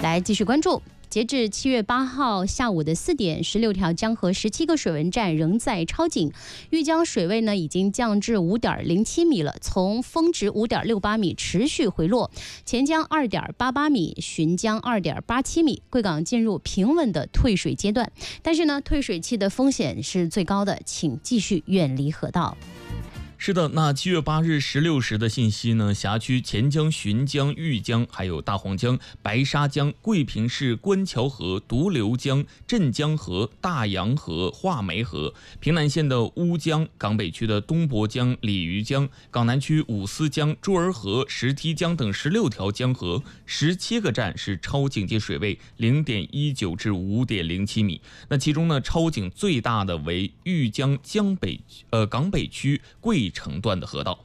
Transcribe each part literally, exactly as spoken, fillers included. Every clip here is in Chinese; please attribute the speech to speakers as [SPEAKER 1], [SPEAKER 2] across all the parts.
[SPEAKER 1] 来继续关注。截至七月八号下午的四点，十六条江河十七个水文站仍在超警，玉江水位呢已经降至五点零七米了，从峰值五点六八米持续回落，钱江二点八八米，浔江二点八七米，贵港进入平稳的退水阶段。但是呢，退水期的风险是最高的，请继续远离河道。
[SPEAKER 2] 是的，那七月八日十六时的信息呢，辖区钱江、浔江、玉江，还有大黄江、白沙江、桂平市官桥河、独流江、镇江河、大洋河、画眉河，平南县的乌江，港北区的东泊江、鲤鱼江，港南区五思江、珠儿河、石梯江等十六条江河，十七个站是超警戒水位零点一九至五点零七米。那其中呢，超警最大的为玉江江北呃港北区桂城段的河道。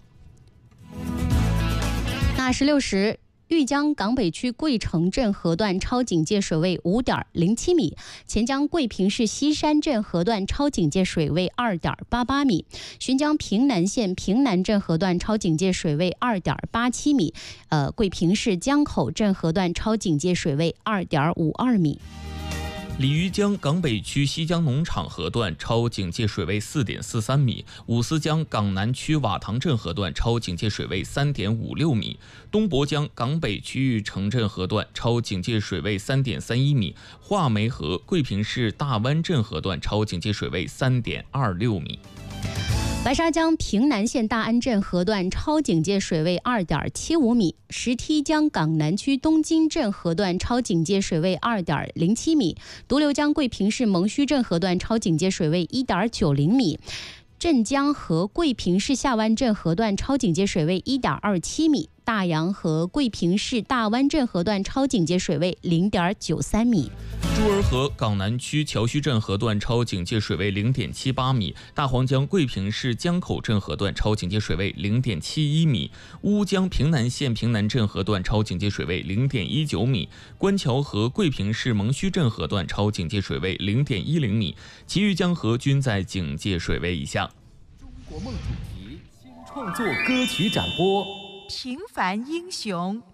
[SPEAKER 1] 那十六时，玉江港北区桂城镇河段超警戒水位五点零七米，钱江桂平市西山镇河段超警戒水位二点八八米，浔江平南县平南镇河段超警戒水位二点八七米，呃，桂平市江口镇河段超警戒水位二点五二米。
[SPEAKER 2] 鲤鱼江港北区西江农场河段超警戒水位四点四三米，五思江港南区瓦塘镇河段超警戒水位三点五六米，东泊江港北区域城镇河段超警戒水位三点三一米，画眉河桂平市大湾镇河段超警戒水位三点二六米。
[SPEAKER 1] 白沙江平南县大安镇河段超警戒水位二点七五米，石梯江港南区东金镇河段超警戒水位二点零七米，独流江桂平市蒙虚镇河段超警戒水位一点九零米，镇江和桂平市下湾镇河段超警戒水位一点二七米，大洋和桂平市大湾镇河段超警戒水位零点九三米。
[SPEAKER 2] 珠儿河港南区桥墟镇河段超警戒水位零点七八米，大黄江桂平市江口镇河段超警戒水位零点七一米，乌江平南县平南镇河段超警戒水位零点一九米，官桥河桂平市蒙虚镇河段超警戒水位零点一零米，其余江河均在警戒水位以下。
[SPEAKER 3] 中国梦主题新创作歌曲展播，
[SPEAKER 4] 平凡英雄